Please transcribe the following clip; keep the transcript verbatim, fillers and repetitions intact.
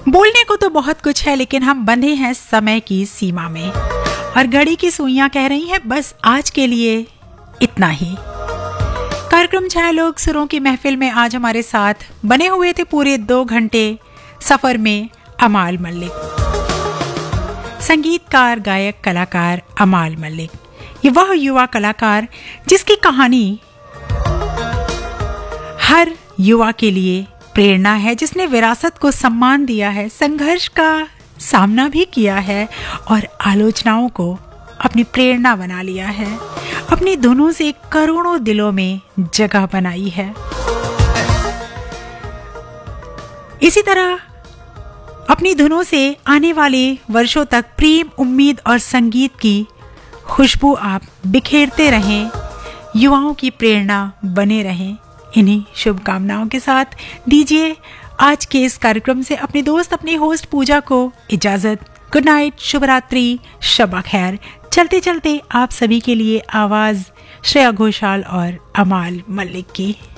बोलने को तो बहुत कुछ है, लेकिन हम बंधे हैं समय की सीमा में और घड़ी की सुइयां कह रही हैं बस आज के लिए इतना ही। कार्यक्रम छाया लोग सुरों की महफिल में आज हमारे साथ बने हुए थे पूरे दो घंटे सफर में अमाल मलिक, संगीतकार, गायक, कलाकार अमाल मलिक। ये वह युवा कलाकार जिसकी कहानी हर युवा के लिए प्रेरणा है, जिसने विरासत को सम्मान दिया है, संघर्ष का सामना भी किया है और आलोचनाओं को अपनी प्रेरणा बना लिया है, अपनी धुनों से करोड़ों दिलों में जगह बनाई है। इसी तरह अपनी धुनों से आने वाले वर्षों तक प्रेम, उम्मीद और संगीत की खुशबू आप बिखेरते रहें, युवाओं की प्रेरणा बने रहें। इन्हीं शुभकामनाओं के साथ दीजिए आज के इस कार्यक्रम से अपने दोस्त, अपनी होस्ट पूजा को इजाजत। गुड नाइट, शुभ रात्रि, शब खैर। चलते चलते आप सभी के लिए आवाज श्रेया घोषाल और अमाल मलिक की।